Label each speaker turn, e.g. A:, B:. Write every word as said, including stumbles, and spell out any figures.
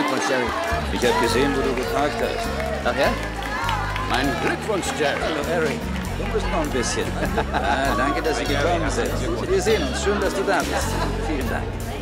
A: Glückwunsch, Jerry.
B: Ich habe gesehen, wo du geparkt hast.
A: Ach ja?
B: Mein Glückwunsch, Jerry.
A: Hallo, Harry.
B: Du musst noch ein bisschen. ah, danke, dass Sie gekommen sind. Wir sehen uns. Schön, dass du da bist.
A: Vielen Dank.